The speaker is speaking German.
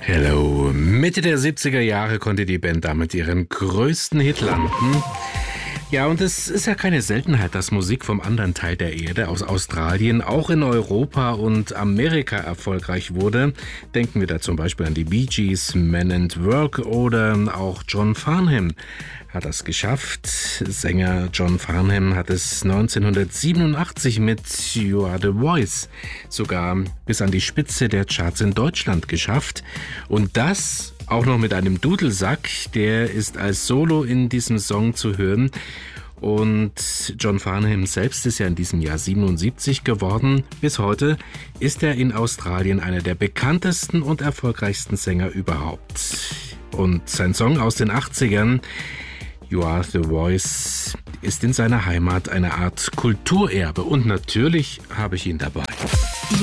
Hello. Mitte der 70er Jahre konnte die Band damit ihren größten Hit landen. Ja, und es ist ja keine Seltenheit, dass Musik vom anderen Teil der Erde, aus Australien, auch in Europa und Amerika erfolgreich wurde. Denken wir da zum Beispiel an die Bee Gees, Men at Work oder auch John Farnham hat das geschafft. Sänger John Farnham hat es 1987 mit You Are The Voice sogar bis an die Spitze der Charts in Deutschland geschafft. Und das auch noch mit einem Dudelsack, der ist als Solo in diesem Song zu hören. Und John Farnham selbst ist ja in diesem Jahr 77 geworden. Bis heute ist er in Australien einer der bekanntesten und erfolgreichsten Sänger überhaupt. Und sein Song aus den 80ern, You Are The Voice, ist in seiner Heimat eine Art Kulturerbe. Und natürlich habe ich ihn dabei.